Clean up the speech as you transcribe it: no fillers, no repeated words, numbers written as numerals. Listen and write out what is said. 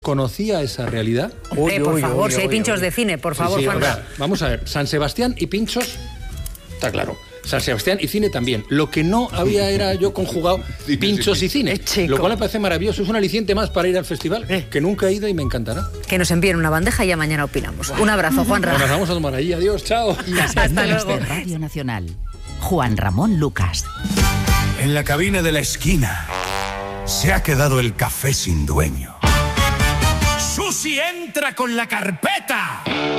conocía esa realidad. Por favor, si hay pinchos de cine, por favor, Juanra. Vamos a ver, San Sebastián y pinchos, está claro. San Sebastián y cine también. Lo que no había era yo conjugado pinchos y cine. Lo cual me parece maravilloso. Es un aliciente más para ir al festival, que nunca he ido y me encantará. Que nos envíen una bandeja y ya mañana opinamos. Un abrazo, Juanra. Nos vamos a tomar allí. Adiós, chao. Hasta luego. De Radio Nacional. Juan Ramón Lucas. En la cabina de la esquina se ha quedado el café sin dueño. ¡Susi entra con la carpeta!